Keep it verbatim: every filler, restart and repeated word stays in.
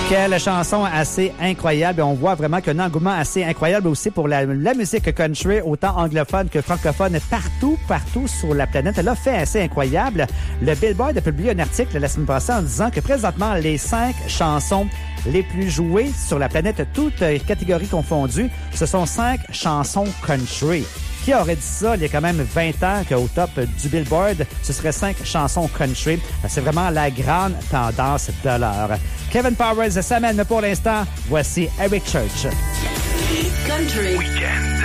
Quelle chanson assez incroyable. On voit vraiment qu'un engouement assez incroyable aussi pour la, la musique country, autant anglophone que francophone, partout, partout sur la planète. Elle a fait assez incroyable. Le Billboard a publié un article la semaine passée en disant que présentement, les cinq chansons les plus jouées sur la planète, toutes catégories confondues, ce sont cinq chansons country. Qui aurait dit ça il y a quand même vingt ans qu'au top du Billboard, ce serait cinq chansons country. C'est vraiment la grande tendance de l'heure. Kevin Powers s'amène, mais pour l'instant, voici Eric Church. Country. Weekend.